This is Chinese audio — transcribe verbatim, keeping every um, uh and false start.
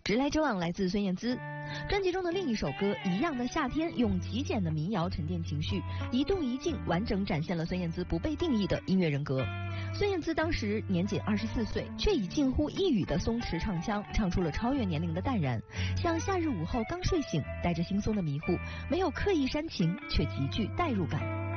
直来直往来自孙燕姿。专辑中的另一首歌《一样的夏天》，用极简的民谣沉淀情绪，一动一静完整展现了孙燕姿不被定义的音乐人格。孙燕姿当时年仅二十四岁，却以近乎一语的松弛唱腔，唱出了超越年龄的淡然，像夏日午后刚睡醒，带着惺忪的迷糊，没有刻意煽情，却极具代入感。